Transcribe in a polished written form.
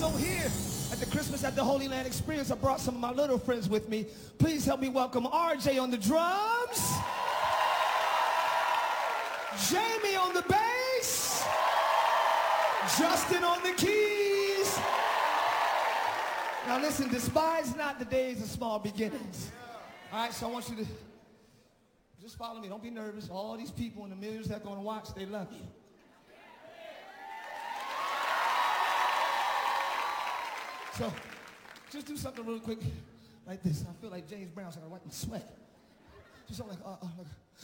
So here at the Christmas at the Holy Land Experience, I brought some of my little friends with me. Please help me welcome RJ on the drums, Jamie on the bass, Justin on the keys. Now listen, despise not the days of small beginnings. All right, so I want you to just follow me. Don't be nervous. All these people and the millions that are going to watch, they love you. So just do something real quick like this. I feel like James Brown, so I wipe my sweat. Just something like,